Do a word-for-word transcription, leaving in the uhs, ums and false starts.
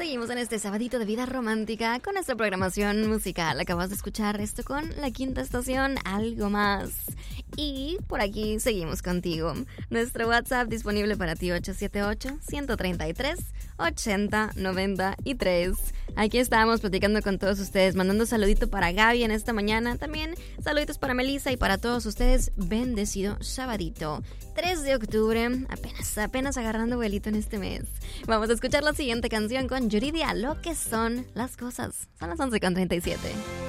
Seguimos en este sabadito de vida romántica con nuestra programación musical. Acabas de escuchar esto con La Quinta Estación, Algo Más. Y por aquí seguimos contigo. Nuestro WhatsApp disponible para ti, ocho siete ocho, uno tres tres, ocho cero nueve tres. Aquí estamos platicando con todos ustedes, mandando saludito para Gaby en esta mañana. También saluditos para Melissa y para todos ustedes. Bendecido sabadito, tres de octubre, apenas, apenas agarrando vuelito en este mes. Vamos a escuchar la siguiente canción con Yuridia, Lo que son las cosas. Son las once con treinta y siete.